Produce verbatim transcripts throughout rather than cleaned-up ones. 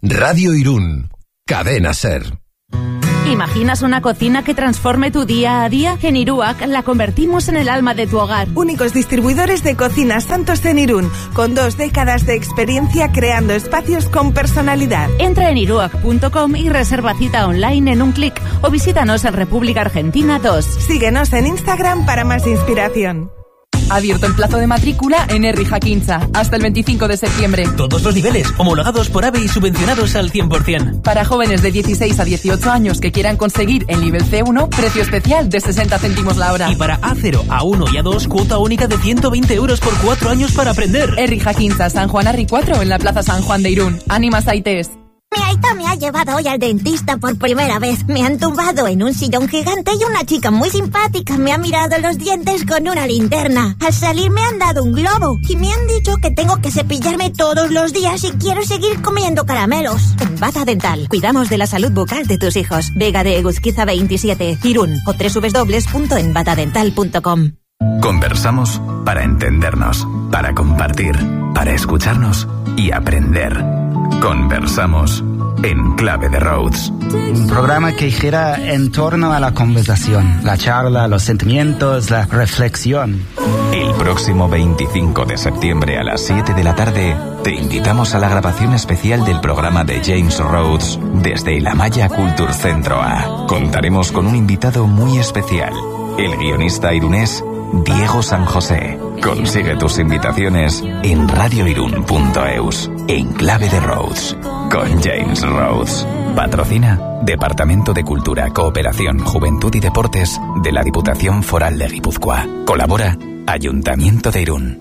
Radio Irún. Cadena SER. ¿Imaginas una cocina que transforme tu día a día? En Iruak la convertimos en el alma de tu hogar. Únicos distribuidores de cocinas Santos en Irún, con dos décadas de experiencia creando espacios con personalidad. Entra en iruak punto com y reserva cita online en un clic o visítanos en República Argentina dos. Síguenos en Instagram para más inspiración. Abierto el plazo de matrícula en Herri Jaquintza hasta el veinticinco de septiembre. Todos los niveles homologados por AVE y subvencionados al cien por ciento. Para jóvenes de dieciséis a dieciocho años que quieran conseguir el nivel ce uno, precio especial de sesenta céntimos la hora. Y para A cero, A uno y A dos, cuota única de ciento veinte euros por cuatro años para aprender. Herri Jaquintza, San Juan Arri cuatro en la Plaza San Juan de Irún. Ánimas Aites. Mi Aita me ha llevado hoy al dentista por primera vez. Me han tumbado en un sillón gigante y una chica muy simpática me ha mirado los dientes con una linterna. Al salir me han dado un globo y me han dicho que tengo que cepillarme todos los días si quiero seguir comiendo caramelos. En Bata Dental, cuidamos de la salud bucal de tus hijos. Vega de Eguzquiza veintisiete, Irún o doble u doble u doble u punto en bata dental punto com. Conversamos para entendernos, para compartir, para escucharnos y aprender. Conversamos en Clave de Rhodes. Un programa que gira en torno a la conversación, la charla, los sentimientos, la reflexión. El próximo veinticinco de septiembre a las siete de la tarde te invitamos a la grabación especial del programa de James Rhodes desde el Amaya Culture Centro A. Contaremos con un invitado muy especial, el guionista irunés Diego San José. Consigue tus invitaciones en radioirun punto eus. En Clave de Rhodes, con James Rhodes. Patrocina Departamento de Cultura, Cooperación, Juventud y Deportes de la Diputación Foral de Guipúzcoa. Colabora Ayuntamiento de Irún.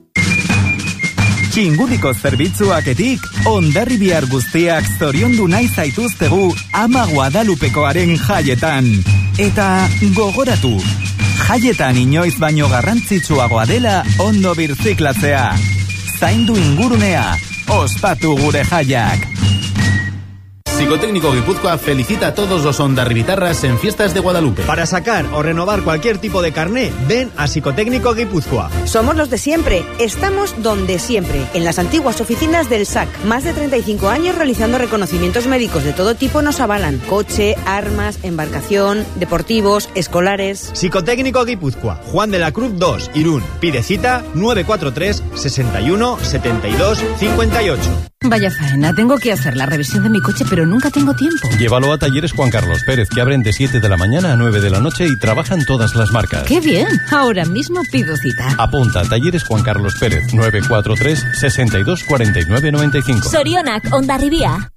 Txingudiko zerbitzuaketik, Hondarribiar guztiak zoriondu nahi zaituztegu Ama Guadalupekoaren jaietan. Eta gogoratu, jaietan inoiz baino garrantzitsuagoa dela ondo birziklatzea. Zaindu ingurunea, ospatu gure jaiak. Psicotécnico Guipúzcoa felicita a todos los hondarribitarras en Fiestas de Guadalupe. Para sacar o renovar cualquier tipo de carné, ven a Psicotécnico Guipúzcoa. Somos los de siempre. Estamos donde siempre, en las antiguas oficinas del S A C. Más de treinta y cinco años realizando reconocimientos médicos de todo tipo nos avalan. Coche, armas, embarcación, deportivos, escolares. Psicotécnico Guipúzcoa. Juan de la Cruz dos, Irún. Pide cita nueve cuatro tres, sesenta y uno, setenta y dos, cincuenta y ocho. Vaya faena, tengo que hacer la revisión de mi coche, pero nunca tengo tiempo. Llévalo a Talleres Juan Carlos Pérez, que abren de siete de la mañana a nueve de la noche y trabajan todas las marcas. ¡Qué bien! Ahora mismo pido cita. Apunta, Talleres Juan Carlos Pérez, nueve cuatro tres, sesenta y dos, cuarenta y nueve, noventa y cinco. Sorionak, Hondarribia.